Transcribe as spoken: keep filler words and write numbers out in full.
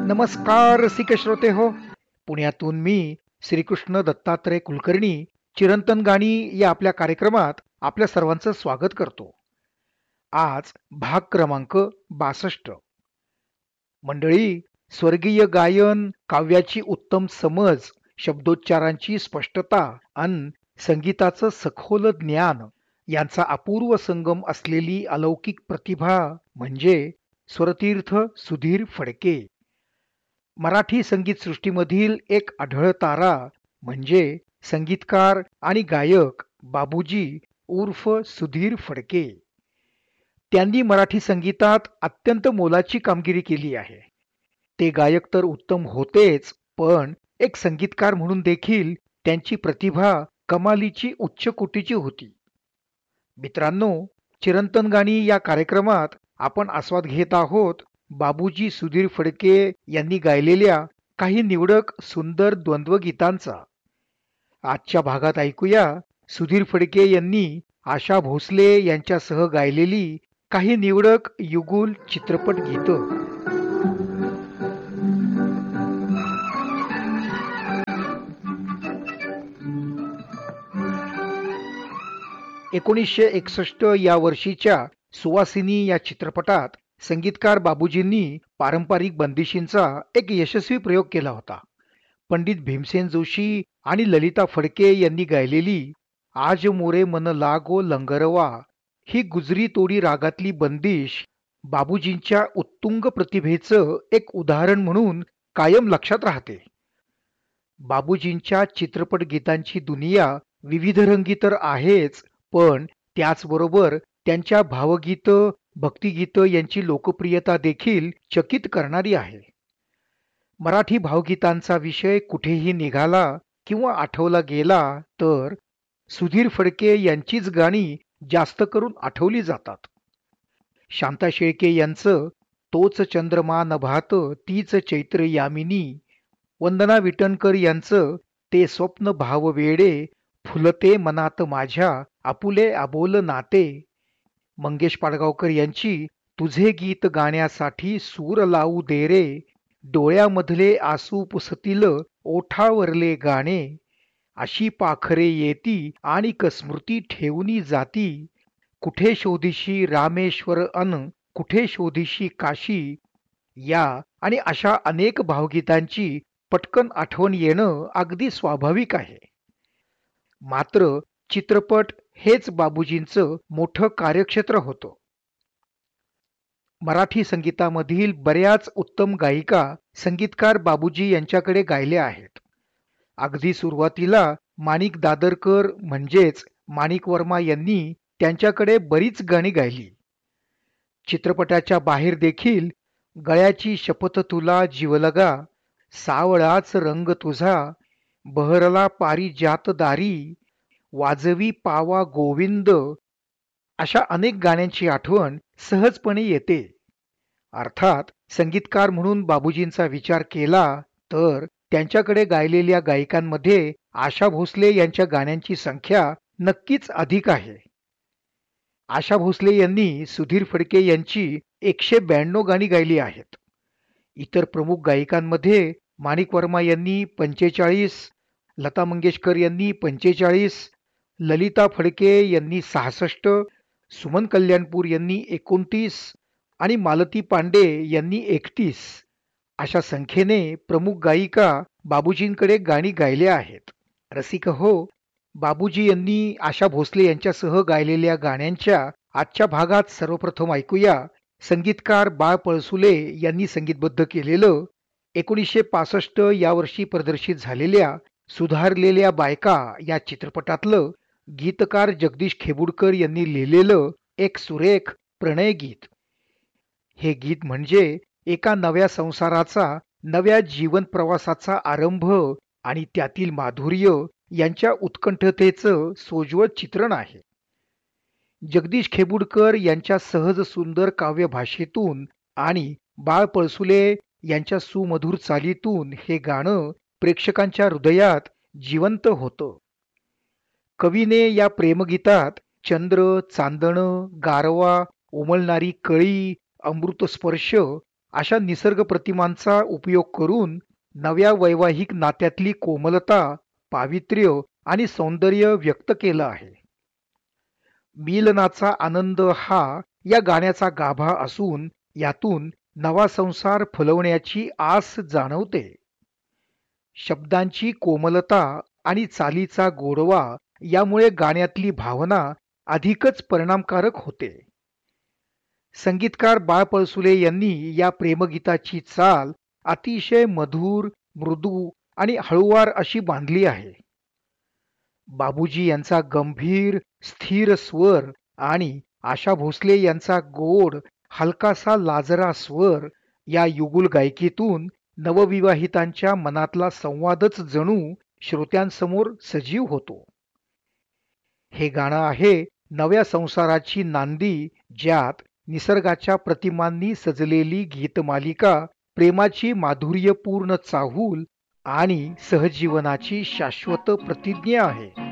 नमस्कार रसिक श्रोते हो. पुण्यातून मी श्रीकृष्ण दत्तात्रय कुलकर्णी चिरंतन गाणी या आपल्या कार्यक्रमात आपल्या सर्वांचं स्वागत करतो. आज भाग क्रमांक बासष्ट. मंडळी, स्वर्गीय गायन, काव्याची उत्तम समज, शब्दोच्चारांची स्पष्टता अन संगीताचं सखोल ज्ञान यांचा अपूर्व संगम असलेली अलौकिक प्रतिभा म्हणजे स्वरतीर्थ सुधीर फडके. मराठी संगीत सृष्टीमधील एक अढळ तारा म्हणजे संगीतकार आणि गायक बाबूजी उर्फ सुधीर फडके. त्यांनी मराठी संगीतात अत्यंत मोलाची कामगिरी केली आहे. ते गायक तर उत्तम होतेच, पण एक संगीतकार म्हणून देखील त्यांची प्रतिभा कमालीची उच्च कोटीची होती. मित्रांनो, चिरंतन गाणी या कार्यक्रमात आपण आस्वाद घेत आहोत बाबूजी सुधीर फडके यांनी गायलेल्या काही निवडक सुंदर द्वंद्व गीतांचा. आजच्या भागात ऐकूया सुधीर फडके यांनी आशा भोसले यांच्यासह गायलेली काही निवडक युगुल चित्रपट गीतं. एकोणीसशे एकसष्ट या वर्षीच्या सुवासिनी या चित्रपटात संगीतकार बाबूजींनी पारंपरिक बंदिशींचा एक यशस्वी प्रयोग केला होता. पंडित भीमसेन जोशी आणि ललिता फडके यांनी गायलेली आज मोरे मन लागो लंगरवा ही गुजरी तोडी रागातली बंदिश बाबूजींच्या उत्तुंग प्रतिभेचं एक उदाहरण म्हणून कायम लक्षात राहते. बाबूजींच्या चित्रपट गीतांची दुनिया विविधरंगी तर आहेच, पण त्याचबरोबर त्यांच्या भावगीतं, भक्तिगीतं यांची लोकप्रियता देखील चकित करणारी आहे. मराठी भावगीतांचा विषय कुठेही निघाला किंवा आठवला गेला तर सुधीर फडके यांचीच गाणी जास्त करून आठवली जातात. शांता शेळके यांचं तोच चंद्रमा नभात तीच चैत्र यामिनी, वंदना विटणकर यांचं ते स्वप्न भाव वेडे, फुलते मनात माझ्या आपुले आबोल नाते, मंगेश पाडगावकर यांची तुझे गीत गाण्यासाठी सूर लावू दे रे, डोळ्यामधले आसू पुसतील ओठावरले गाणे, अशी पाखरे येती आणि स्मृती ठेवूनी जाती, कुठे शोधिशी रामेश्वर अन कुठे शोधिशी काशी, या आणि अशा अनेक भावगीतांची पटकन आठवण येणं अगदी स्वाभाविक आहे. मात्र चित्रपट हेच बाबूजींचं मोठं कार्यक्षेत्र होतं. मराठी संगीतामधील बऱ्याच उत्तम गायिका संगीतकार बाबूजी यांच्याकडे गायल्या आहेत. अगदी सुरुवातीला माणिक दादरकर म्हणजेच माणिक वर्मा यांनी त्यांच्याकडे बरीच गाणी गायली. चित्रपटाच्या बाहेर देखील गळ्याची शपथ तुला जीवलगा, सावळाच रंग तुझा, बहरला पारिजात दारी, वाजवी पावा गोविंद अशा अनेक गाण्यांची आठवण सहजपणे येते. अर्थात संगीतकार म्हणून बाबूजींचा विचार केला तर त्यांच्याकडे गायलेल्या गायिकांमध्ये आशा भोसले यांच्या गाण्यांची संख्या नक्कीच अधिक आहे. आशा भोसले यांनी सुधीर फडके यांची एकशे ब्याण्णव गाणी गायली आहेत. इतर प्रमुख गायिकांमध्ये माणिक वर्मा यांनी पंचेचाळीस, लता मंगेशकर यांनी पंचेचाळीस, ललिता फडके यांनी सहासष्ट, सुमन कल्याणपूर यांनी एकोणतीस आणि मालती पांडे यांनी एकतीस अशा संख्येने प्रमुख गायिका बाबूजींकडे गाणी गायल्या आहेत. रसिक हो, बाबूजी यांनी आशा भोसले यांच्यासह गायलेल्या गाण्यांच्या आजच्या भागात सर्वप्रथम ऐकूया संगीतकार बाळ पळसुले यांनी संगीतबद्ध केलेलं एकोणीसशे पासष्ट या वर्षी प्रदर्शित झालेल्या सुधारलेल्या बायका या चित्रपटातलं गीतकार जगदीश खेबुडकर यांनी लिहिलेलं एक सुरेख प्रणय गीत. हे गीत म्हणजे एका नव्या संसाराचा, नव्या जीवन प्रवासाचा आरंभ आणि त्यातील माधुर्य यांच्या उत्कंठतेचं सोज्वळ चित्रण आहे. जगदीश खेबुडकर यांच्या सहज सुंदर काव्य भाषेतून आणि बाळ पळसुले यांच्या सुमधुर चालीतून हे गाणं प्रेक्षकांच्या हृदयात जिवंत होतं. कवीने या प्रेमगीतात चंद्र, चांदणं, गारवा, उमलणारी कळी, अमृत स्पर्श अशा निसर्ग प्रतिमांचा उपयोग करून नव्या वैवाहिक नात्यातली कोमलता, पावित्र्य आणि सौंदर्य व्यक्त केलं आहे. मिलनाचा आनंद हा या गाण्याचा गाभा असून यातून नवा संसार फुलवण्याची आस जाणवते. शब्दांची कोमलता आणि चालीचा गोडवा यामुळे गाण्यातली भावना अधिकच परिणामकारक होते. संगीतकार बाळ पळसुले यांनी या प्रेमगीताची चाल अतिशय मधुर, मृदू आणि हळूवार अशी बांधली आहे. बाबूजी यांचा गंभीर, स्थिर स्वर आणि आशा भोसले यांचा गोड, हलकासा लाजरा स्वर या युगुल गायकीतून नवविवाहितांच्या मनातला संवादच जणू श्रोत्यांसमोर सजीव होतो. हे गाणं आहे नव्या संसाराची नांदी, ज्यात निसर्गाच्या प्रतिमांनी सजलेली गीतमालिका प्रेमाची माधुर्यपूर्ण चाहूल आणि सहजीवनाची शाश्वत प्रतिज्ञा आहे.